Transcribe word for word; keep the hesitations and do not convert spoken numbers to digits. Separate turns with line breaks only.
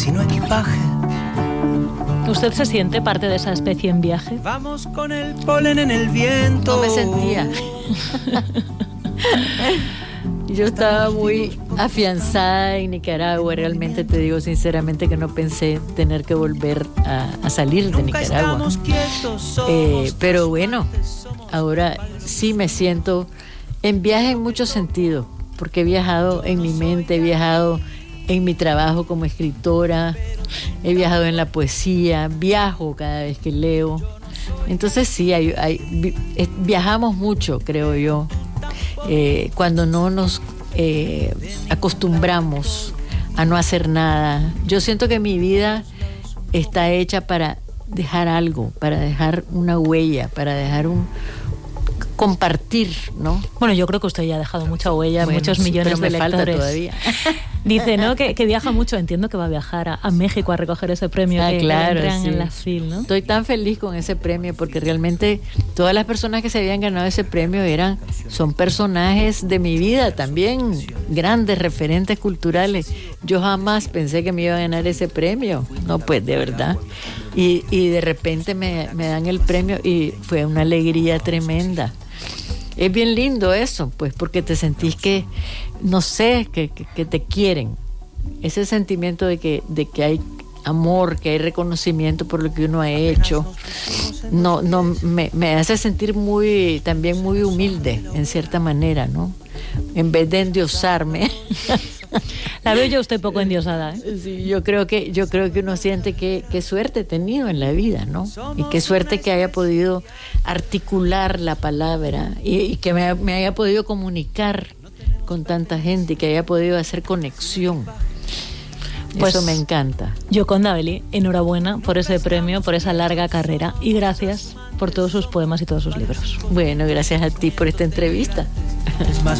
sino equipaje.
¿Usted se siente parte de esa especie en viaje?
Vamos con el polen en el viento.
No me sentía. Yo estaba muy afianzada en Nicaragua. Realmente te digo sinceramente que no pensé tener que volver a, a salir de Nicaragua. Eh, pero bueno, ahora sí me siento en viaje en muchos sentidos, porque he viajado en mi mente, he viajado en mi trabajo como escritora, he viajado en la poesía, viajo cada vez que leo. Entonces sí, hay, hay, viajamos mucho, creo yo. Eh, cuando no nos eh, acostumbramos a no hacer nada. Yo siento que mi vida está hecha para dejar algo, para dejar una huella, para dejar un compartir, ¿no?
Bueno, yo creo que usted ya ha dejado mucha huella,
bueno,
muchos
sí,
millones
pero me
de
falta
lectores.
Todavía.
Dice, ¿no? Que, que viaja mucho. Entiendo que va a viajar a, a México a recoger ese premio
ah,
que,
claro,
que le entregan
sí.
en la F I L, ¿no?
Estoy tan feliz con ese premio porque realmente todas las personas que se habían ganado ese premio eran, son personajes de mi vida también, grandes referentes culturales. Yo jamás pensé que me iba a ganar ese premio. No, pues de verdad. Y, y de repente me, me dan el premio y fue una alegría tremenda. Es bien lindo eso, pues, porque te sentís que, no sé, que, que, que te quieren. Ese sentimiento de que, de que hay amor, que hay reconocimiento por lo que uno ha hecho, no, no me, me hace sentir muy, también muy humilde, en cierta manera, ¿no? En vez de endiosarme.
La veo yo usted poco endiosada, ¿eh?
Sí, yo creo que, yo creo que uno siente que, qué suerte he tenido en la vida, ¿no? Y qué suerte que haya podido articular la palabra y, y que me, me haya podido comunicar con tanta gente y que haya podido hacer conexión.
Pues
eso me encanta.
Yoconda Belli, enhorabuena por ese premio, por esa larga carrera y gracias por todos sus poemas y todos sus libros.
Bueno, gracias a ti por esta entrevista.
Es más